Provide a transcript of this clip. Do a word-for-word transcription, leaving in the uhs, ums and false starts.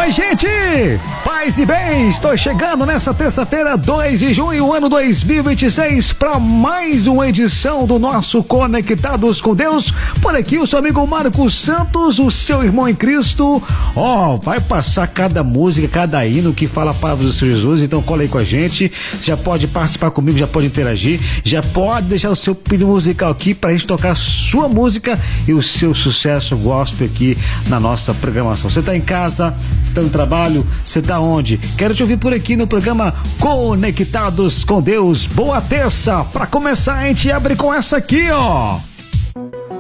Oi, gente! Paz e bem, estou chegando nessa terça-feira, dois de junho, ano dois mil e vinte e seis, para mais uma edição do nosso Conectados com Deus. Por aqui, o seu amigo Marcos Santos, o seu irmão em Cristo. Ó, oh, vai passar cada música, cada hino que fala a palavra do Senhor Jesus, então cola aí com a gente. Já pode participar comigo, já pode interagir, já pode deixar o seu pedido musical aqui pra gente tocar a sua música e o seu sucesso gospel aqui na nossa programação. Você tá em casa, você tá no trabalho, você tá onde? Quero te ouvir por aqui no programa Conectados com Deus. Boa terça! Pra começar, a gente abre com essa aqui, ó.